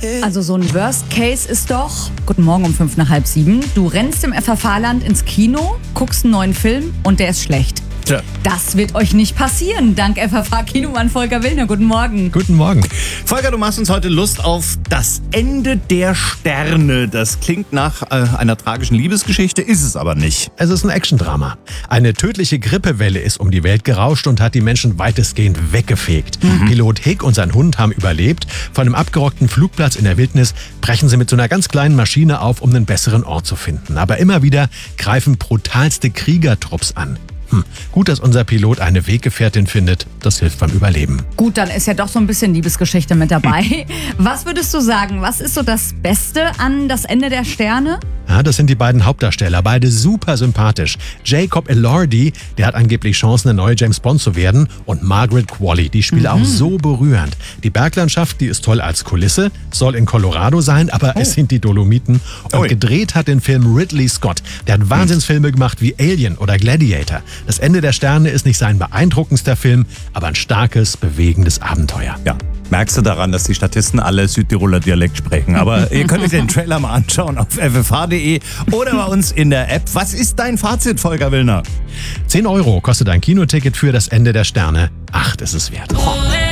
Also so ein Worst Case ist doch, guten Morgen um 6:55, du rennst im FFH-Land ins Kino, guckst einen neuen Film und der ist schlecht. Tja. Das wird euch nicht passieren, dank FFH-Kinomann Volker Willner. Guten Morgen. Guten Morgen. Volker, du machst uns heute Lust auf das Ende der Sterne. Das klingt nach einer tragischen Liebesgeschichte, ist es aber nicht. Es ist ein Actiondrama. Eine tödliche Grippewelle ist um die Welt gerauscht und hat die Menschen weitestgehend weggefegt. Pilot Hick und sein Hund haben überlebt. Von einem abgerockten Flugplatz in der Wildnis brechen sie mit so einer ganz kleinen Maschine auf, um einen besseren Ort zu finden. Aber immer wieder greifen brutalste Kriegertrupps an. Gut, dass unser Pilot eine Weggefährtin findet. Das hilft beim Überleben. Gut, dann ist ja doch so ein bisschen Liebesgeschichte mit dabei. Was würdest du sagen, was ist so das Beste an das Ende der Sterne? Ja, das sind die beiden Hauptdarsteller, beide super sympathisch. Jacob Elordi, der hat angeblich Chancen, eine neue James Bond zu werden. Und Margaret Qualley, die spielt auch so berührend. Die Berglandschaft, die ist toll als Kulisse, soll in Colorado sein, aber es sind die Dolomiten. Und gedreht hat den Film Ridley Scott. Der hat Wahnsinnsfilme gemacht wie Alien oder Gladiator. Das Ende der Sterne ist nicht sein beeindruckendster Film, aber ein starkes, bewegendes Abenteuer. Ja. Merkst du daran, dass die Statisten alle Südtiroler Dialekt sprechen? Aber ihr könnt euch den Trailer mal anschauen auf ffh.de oder bei uns in der App. Was ist dein Fazit, Volker Willner? 10 € kostet ein Kinoticket für das Ende der Sterne. 8 ist es wert.